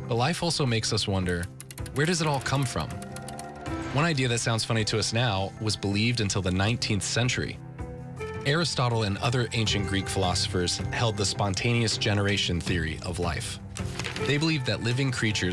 But life also makes us wonder, where does it all come from? One idea that sounds funny to us now was believed until the 19th century. Aristotle and other ancient Greek philosophers held the spontaneous generation theory of life. They believed that living creatures